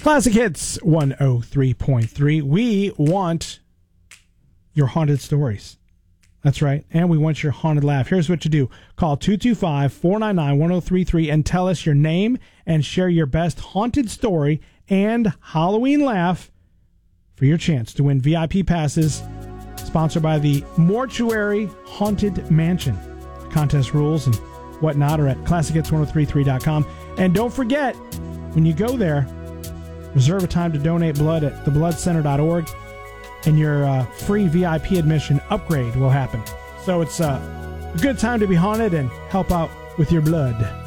Classic Hits 103.3. We want your haunted stories. That's right. And we want your haunted laugh. Here's what you do. Call 225-499-1033 and tell us your name and share your best haunted story and Halloween laugh for your chance to win VIP passes sponsored by the Mortuary Haunted Mansion. Contest rules and whatnot are at ClassicHits1033.com. And don't forget, when you go there, reserve a time to donate blood at thebloodcenter.org, and your free VIP admission upgrade will happen. So it's a good time to be haunted and help out with your blood.